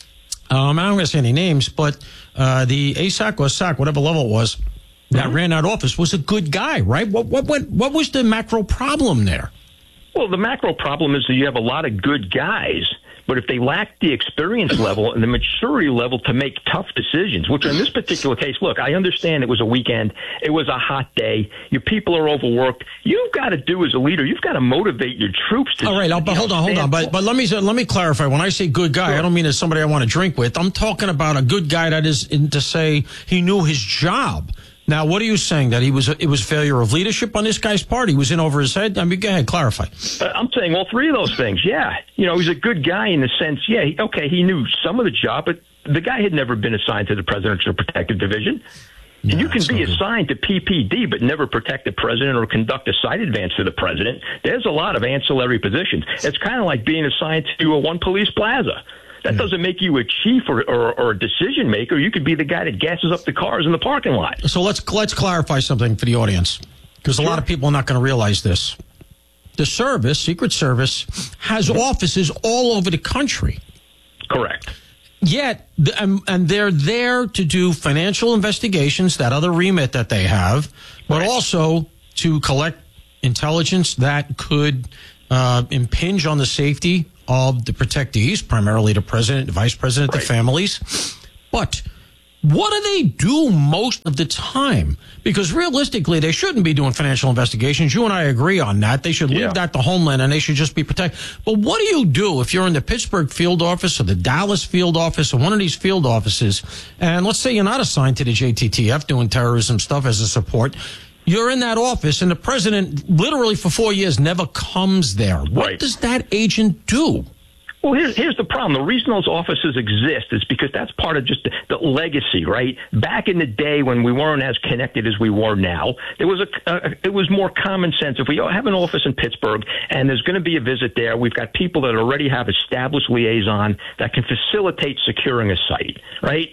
Um, I'm not going to say any names, but uh, the A S A C or S A C, whatever level it was, that ran that office was a good guy, right? What what what what was the macro problem there? Well, the macro problem is that you have a lot of good guys, but if they lack the experience level and the maturity level to make tough decisions, which in this particular case, look, I understand it was a weekend, it was a hot day, your people are overworked. You've got to do as a leader, you've got to motivate your troops to. All right, I'll, but hold on, hold on, but but let me let me clarify. When I say good guy, sure. I don't mean as somebody I want to drink with. I'm talking about a good guy that is in to say he knew his job. Now, what are you saying? That he was it was failure of leadership on this guy's part? He was in over his head? I mean, go ahead, clarify. Uh, I'm saying all three of those things, yeah. You know, he's a good guy in the sense, yeah, he, okay, he knew some of the job, but the guy had never been assigned to the Presidential Protective Division. And you can be assigned to P P D but never protect the president or conduct a site advance for the president. There's a lot of ancillary positions. It's kind of like being assigned to a One Police Plaza. That doesn't make you a chief or, or, or a decision maker. You could be the guy that gasses up the cars in the parking lot. So let's let's clarify something for the audience, because a lot of people are not going to realize this. The service, Secret Service, has offices all over the country. Correct. Yet, and, and they're there to do financial investigations, that other remit that they have, but right. also to collect intelligence that could uh, impinge on the safety of the protectees, primarily the president, the vice president, right. the families. But what do they do most of the time? Because realistically, they shouldn't be doing financial investigations. You and I agree on that. They should leave yeah. that to Homeland, and they should just be protected. But what do you do if you're in the Pittsburgh field office or the Dallas field office or one of these field offices, and let's say you're not assigned to the J T T F doing terrorism stuff as a support, you're in that office, and the president literally for four years never comes there. What right. does that agent do? Well, here's, here's the problem. The reason those offices exist is because that's part of just the, the legacy, right? Back in the day when we weren't as connected as we were now, there was a, uh, it was more common sense. If we have an office in Pittsburgh and there's going to be a visit there, we've got people that already have established liaison that can facilitate securing a site, right?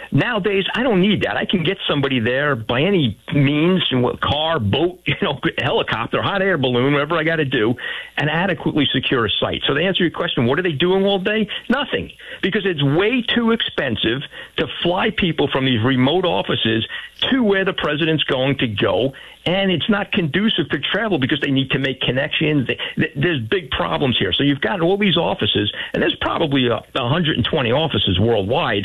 Nowadays, I don't need that. I can get somebody there by any means, car, boat, you know, helicopter, hot air balloon, whatever I got to do, and adequately secure a site. So to answer your question, what are they doing all day? Nothing, because it's way too expensive to fly people from these remote offices to where the president's going to go, and it's not conducive to travel because they need to make connections. There's big problems here. So you've got all these offices, and there's probably one hundred twenty offices worldwide.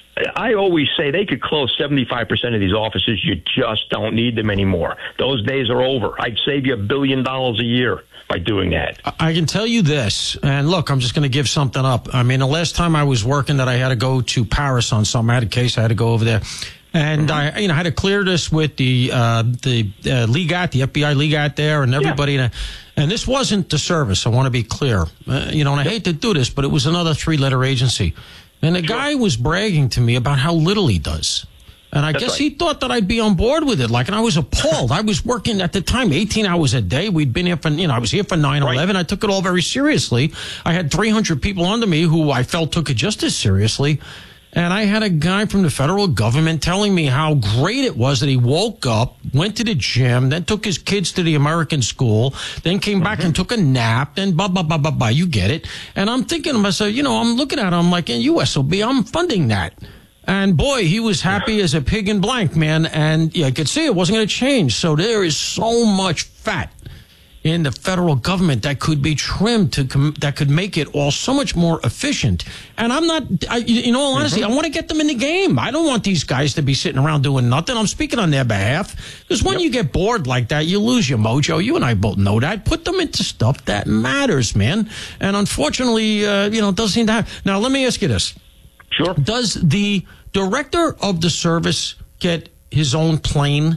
I always say they could close seventy-five percent of these offices. You just don't need them anymore. Those days are over. I'd save you a billion dollars a year by doing that. I can tell you this, and look, I'm just going to give something up. I mean, the last time I was working that I had to go to Paris on something, I had a case, I had to go over there. And mm-hmm. I, you know, had to clear this with the uh, the uh, Legat, the F B I Legat there, and everybody. Yeah. And this wasn't the service. I want to be clear. Uh, you know, and I hate to do this, but it was another three-letter agency. And the sure. guy was bragging to me about how little he does. And I That's guess right. he thought that I'd be on board with it. Like, and I was appalled. I was working at the time eighteen hours a day. We'd been here for, you know, I was here for nine eleven. Right. I took it all very seriously. I had three hundred people under me who I felt took it just as seriously. And I had a guy from the federal government telling me how great it was that he woke up, went to the gym, then took his kids to the American school, then came back mm-hmm. and took a nap, then blah, blah, blah, blah, blah. You get it. And I'm thinking to myself, you know, I'm looking at him like, in U S O B, I'm funding that. And boy, he was happy as a pig in blank, man. And yeah, I could see it wasn't going to change. So there is so much fat in the federal government that could be trimmed to com- that could make it all so much more efficient. And I'm not, I, in all honesty, mm-hmm. I want to get them in the game. I don't want these guys to be sitting around doing nothing. I'm speaking on their behalf. Because when yep. you get bored like that, you lose your mojo. You and I both know that. Put them into stuff that matters, man. And unfortunately, uh, you know, it doesn't seem to have. Now, let me ask you this. Sure. Does the director of the service get his own plane?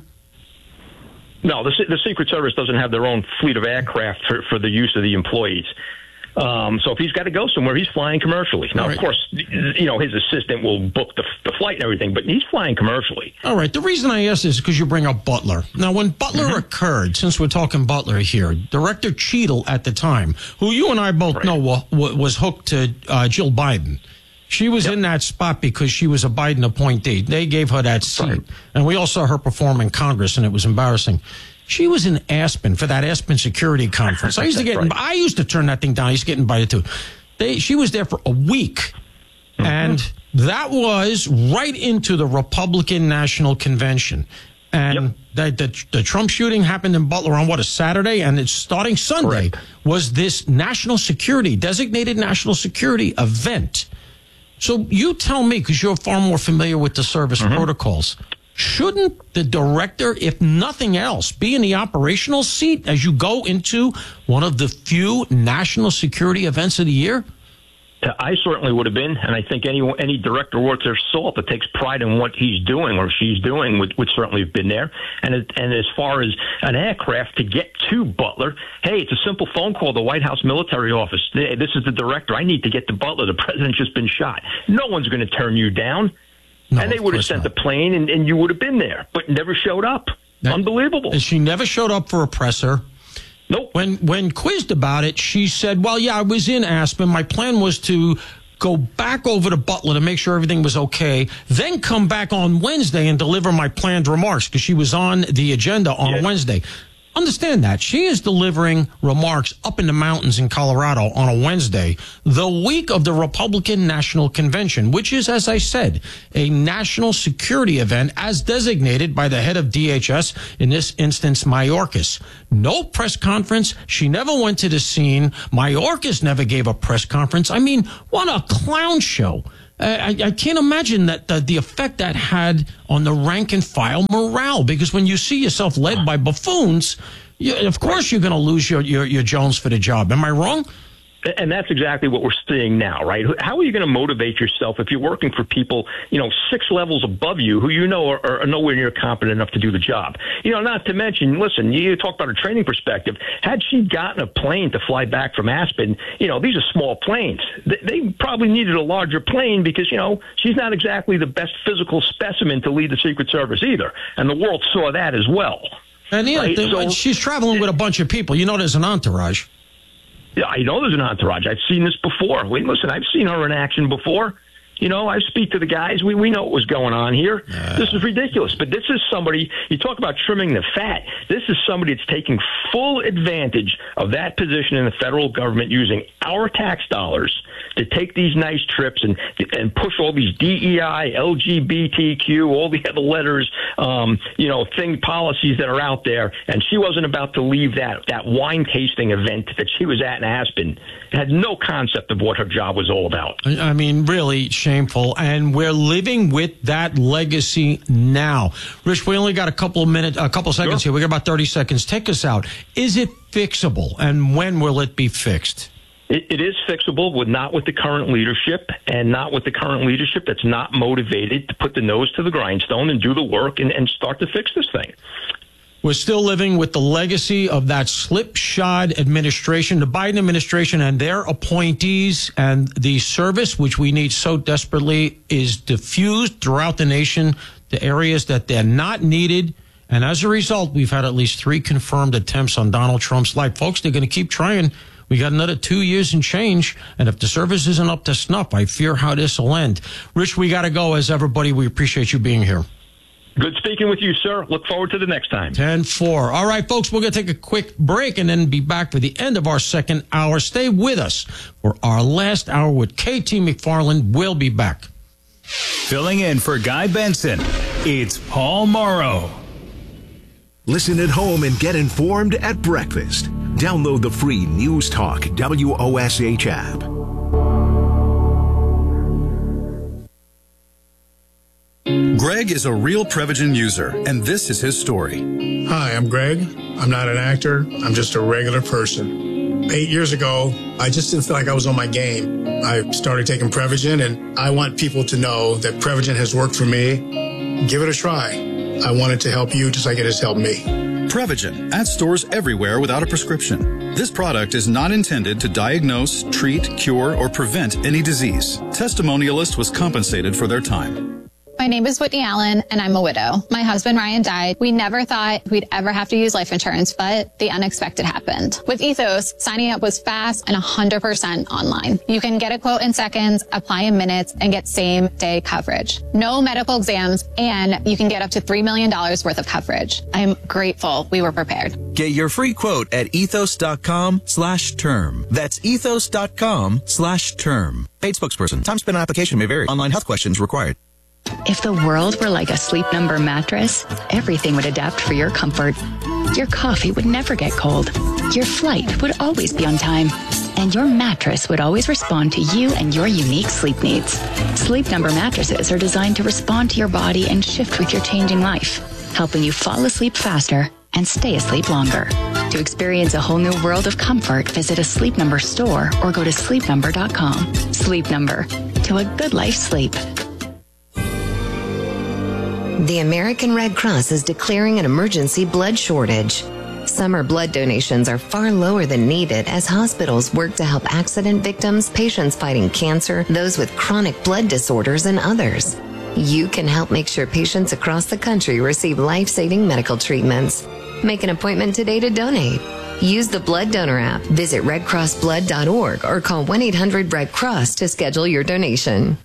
No, the, the Secret Service doesn't have their own fleet of aircraft for, for the use of the employees. Um, so if he's got to go somewhere, he's flying commercially. Now, right. of course, you know, his assistant will book the, the flight and everything, but he's flying commercially. All right. The reason I ask this is because you bring up Butler. Now, when Butler mm-hmm. occurred, since we're talking Butler here, Director Cheadle at the time, who you and I both right. know w- was hooked to uh, Jill Biden. She was yep. in that spot because she was a Biden appointee. They gave her that seat. Right. And we all saw her perform in Congress, and it was embarrassing. She was in Aspen for that Aspen Security Conference. I used to get, right. I used to turn that thing down. I used to get invited to. They, she was there for a week. Mm-hmm. And that was right into the Republican National Convention. And yep. the, the, the Trump shooting happened in Butler on, what, a Saturday? And it's starting Sunday. Correct. Was this national security, designated national security event. So you tell me, because you're far more familiar with the service mm-hmm. protocols, shouldn't the director, if nothing else, be in the operational seat as you go into one of the few national security events of the year? I certainly would have been, and I think any any director worth their salt that takes pride in what he's doing or she's doing would, would certainly have been there. And and as far as an aircraft to get to Butler, hey, it's a simple phone call to the White House military office. Hey, this is the director. I need to get to Butler. The president's just been shot. No one's going to turn you down. No, and they would have sent not. the plane, and, and you would have been there, but never showed up. That, Unbelievable. And she never showed up for a presser. Nope. When when quizzed about it, she said, well, yeah, I was in Aspen. My plan was to go back over to Butler to make sure everything was okay, then come back on Wednesday and deliver my planned remarks, because she was on the agenda on yeah. Wednesday. Understand that. She is delivering remarks up in the mountains in Colorado on a Wednesday, the week of the Republican National Convention, which is, as I said, a national security event as designated by the head of D H S, in this instance, Mayorkas. No press conference. She never went to the scene. Mayorkas never gave a press conference. I mean, what a clown show. I, I can't imagine that the, the effect that had on the rank and file morale, because when you see yourself led by buffoons, you, of course you're going to lose your, your, your Jones for the job. Am I wrong? And that's exactly what we're seeing now, right? How are you going to motivate yourself if you're working for people, you know, six levels above you who you know are, are nowhere near competent enough to do the job? You know, not to mention, listen, you talk about a training perspective. Had she gotten a plane to fly back from Aspen, you know, these are small planes. They, they probably needed a larger plane because, you know, she's not exactly the best physical specimen to lead the Secret Service either. And the world saw that as well. And, yeah, right? so, she's traveling with a bunch of people. You know, there's an entourage. Yeah, I know there's an entourage. I've seen this before. Wait, listen, I've seen her in action before. You know, I speak to the guys. We we know what was going on here. Uh. This is ridiculous. But this is somebody, you talk about trimming the fat. This is somebody that's taking full advantage of that position in the federal government, using our tax dollars to take these nice trips and and push all these D E I, L G B T Q, all the other letters, um, you know, thing policies that are out there. And she wasn't about to leave that, that wine tasting event that she was at in Aspen. Had no concept of what her job was all about. I mean, really shameful. And we're living with that legacy now. Rich, we only got a couple of minutes, a couple of seconds sure. here. We got about thirty seconds. Take us out. Is it fixable? And when will it be fixed? It, it is fixable, with not with the current leadership, and not with the current leadership that's not motivated to put the nose to the grindstone and do the work and, and start to fix this thing. We're still living with the legacy of that slipshod administration, the Biden administration and their appointees, and the service, which we need so desperately, is diffused throughout the nation to areas that they're not needed. And as a result, we've had at least three confirmed attempts on Donald Trump's life. Folks, they're going to keep trying. We got another two years and change. And if the service isn't up to snuff, I fear how this will end. Rich, we got to go. As everybody, we appreciate you being here. Good speaking with you, sir. Look forward to the next time. ten four. All right, folks, we're going to take a quick break and then be back for the end of our second hour. Stay with us for our last hour with K T McFarland. We'll be back. Filling in for Guy Benson, it's Paul Morrow. Listen at home and get informed at breakfast. Download the free News Talk W O S H app. Greg is a real Prevagen user, and this is his story. Hi, I'm Greg. I'm not an actor. I'm just a regular person. Eight years ago, I just didn't feel like I was on my game. I started taking Prevagen, and I want people to know that Prevagen has worked for me. Give it a try. I want it to help you just like it has helped me. Prevagen, at stores everywhere without a prescription. This product is not intended to diagnose, treat, cure, or prevent any disease. Testimonialist was compensated for their time. My name is Whitney Allen, and I'm a widow. My husband, Ryan, died. We never thought we'd ever have to use life insurance, but the unexpected happened. With Ethos, signing up was fast and one hundred percent online. You can get a quote in seconds, apply in minutes, and get same-day coverage. No medical exams, and you can get up to three million dollars worth of coverage. I'm grateful we were prepared. Get your free quote at ethos.com slash term. That's ethos.com slash term. Paid spokesperson. Time spent on application may vary. Online health questions required. If the world were like a Sleep Number mattress, everything would adapt for your comfort. Your coffee would never get cold. Your flight would always be on time. And your mattress would always respond to you and your unique sleep needs. Sleep Number mattresses are designed to respond to your body and shift with your changing life, helping you fall asleep faster and stay asleep longer. To experience a whole new world of comfort, visit a Sleep Number store or go to sleep number dot com. Sleep Number. To a good life sleep. The American Red Cross is declaring an emergency blood shortage. Summer blood donations are far lower than needed as hospitals work to help accident victims, patients fighting cancer, those with chronic blood disorders, and others. You can help make sure patients across the country receive life-saving medical treatments. Make an appointment today to donate. Use the Blood Donor app, visit red cross blood dot org, or call one eight hundred red cross to schedule your donation.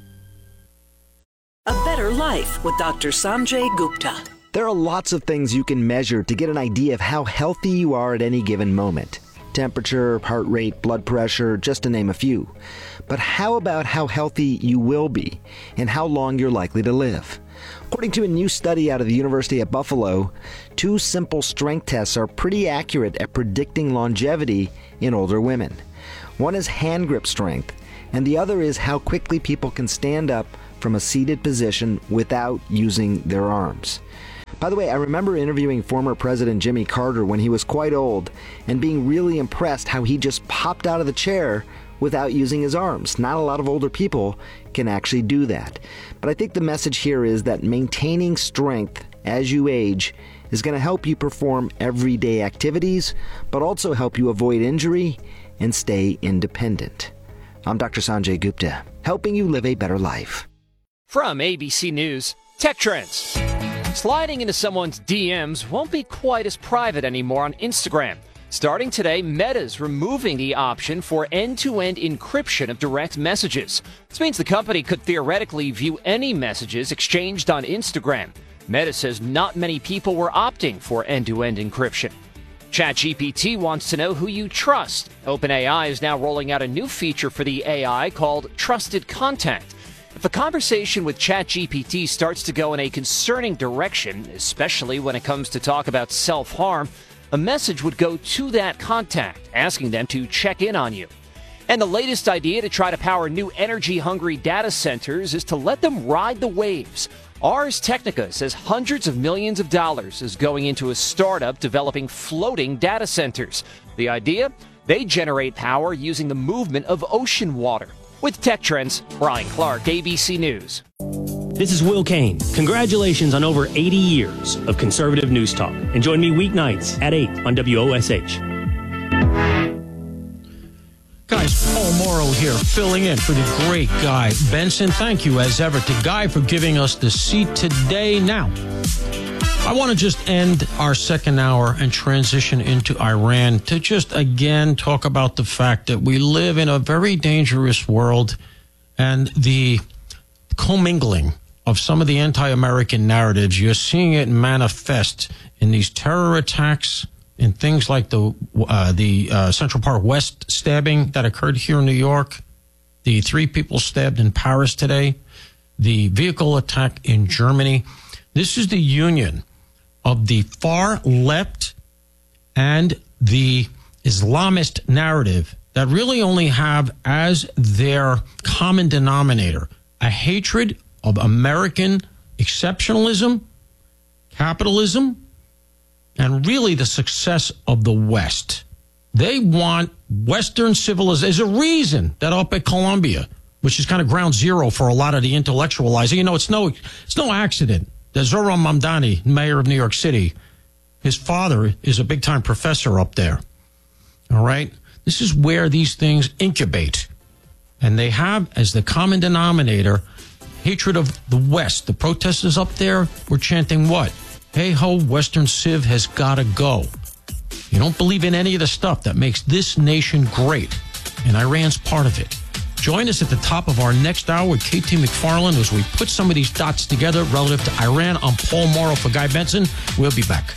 A Better Life with Doctor Sanjay Gupta. There are lots of things you can measure to get an idea of how healthy you are at any given moment. Temperature, heart rate, blood pressure, just to name a few. But how about how healthy you will be and how long you're likely to live? According to a new study out of the University at Buffalo, two simple strength tests are pretty accurate at predicting longevity in older women. One is hand grip strength, and the other is how quickly people can stand up from a seated position without using their arms. By the way, I remember interviewing former President Jimmy Carter when he was quite old and being really impressed how he just popped out of the chair without using his arms. Not a lot of older people can actually do that. But I think the message here is that maintaining strength as you age is going to help you perform everyday activities, but also help you avoid injury and stay independent. I'm Doctor Sanjay Gupta, helping you live a better life. From A B C News, Tech Trends. Sliding into someone's D Ms won't be quite as private anymore on Instagram. Starting today, Meta's removing the option for end-to-end encryption of direct messages. This means the company could theoretically view any messages exchanged on Instagram. Meta says not many people were opting for end-to-end encryption. ChatGPT wants to know who you trust. OpenAI is now rolling out a new feature for the A I called Trusted Contact. If a conversation with ChatGPT starts to go in a concerning direction, especially when it comes to talk about self-harm, a message would go to that contact, asking them to check in on you. And the latest idea to try to power new energy-hungry data centers is to let them ride the waves. Ars Technica says hundreds of millions of dollars is going into a startup developing floating data centers. The idea? They generate power using the movement of ocean water. With Tech Trends, Brian Clark, A B C News. This is Will Kane. Congratulations on over eighty years of conservative news talk. And join me weeknights at eight on W O S H. Guys, Paul Morrow here, filling in for the great Guy Benson. Thank you, as ever, to Guy for giving us the seat today. Now, I want to just end our second hour and transition into Iran to just again talk about the fact that we live in a very dangerous world, and the commingling of some of the anti-American narratives. You're seeing it manifest in these terror attacks, in things like the uh, the uh, Central Park West stabbing that occurred here in New York, the three people stabbed in Paris today, the vehicle attack in Germany. This is the union of the far left and the Islamist narrative that really only have as their common denominator a hatred of American exceptionalism, capitalism, and really the success of the West. They want Western civilization. There's a reason that up at Columbia, which is kind of ground zero for a lot of the intellectualizing, you know, it's no, it's no accident that Zohran Mamdani, mayor of New York City, his father is a big-time professor up there. All right? This is where these things incubate. And they have, as the common denominator, hatred of the West. The protesters up there were chanting what? Hey ho, Western Civ has got to go. You don't believe in any of the stuff that makes this nation great, and Iran's part of it. Join us at the top of our next hour with K T McFarland as we put some of these dots together relative to Iran. I'm Paul Morrow for Guy Benson. We'll be back.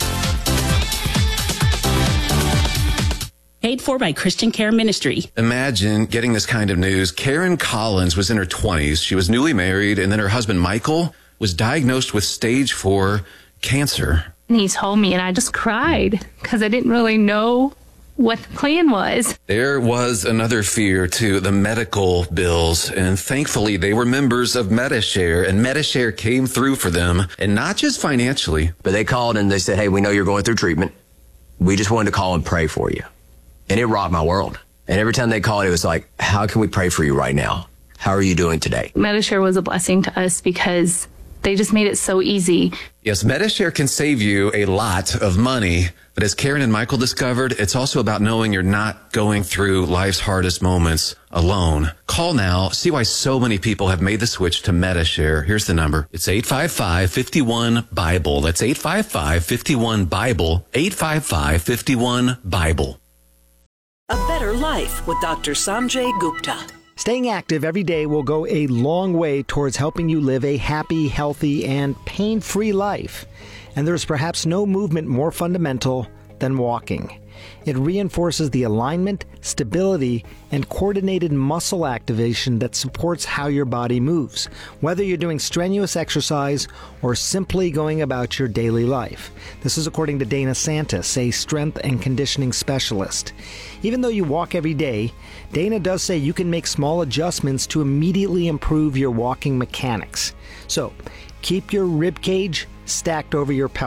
Paid for by Christian Care Ministry. Imagine getting this kind of news. Karen Collins was in her twenties. She was newly married, and then her husband, Michael, was diagnosed with stage four cancer. And he told me, and I just cried because I didn't really know what the plan was. There was another fear, too, the medical bills. And thankfully, they were members of Medi-Share, and Medi-Share came through for them, and not just financially. But they called and they said, hey, we know you're going through treatment. We just wanted to call and pray for you. And it rocked my world. And every time they called, it was like, how can we pray for you right now? How are you doing today? Medi-Share was a blessing to us because they just made it so easy. Yes, Medi-Share can save you a lot of money. But as Karen and Michael discovered, it's also about knowing you're not going through life's hardest moments alone. Call now. See why so many people have made the switch to Medi-Share. Here's the number. It's eight five five, five one, BIBLE. That's eight five five, five one, BIBLE. eight five five, five one, BIBLE. A Better Life with Doctor Sanjay Gupta. Staying active every day will go a long way towards helping you live a happy, healthy, and pain-free life. And there's perhaps no movement more fundamental than walking. It reinforces the alignment, stability, and coordinated muscle activation that supports how your body moves, whether you're doing strenuous exercise or simply going about your daily life. This is according to Dana Santis, a strength and conditioning specialist. Even though you walk every day, Dana does say you can make small adjustments to immediately improve your walking mechanics. So, keep your rib cage stacked over your pelvis.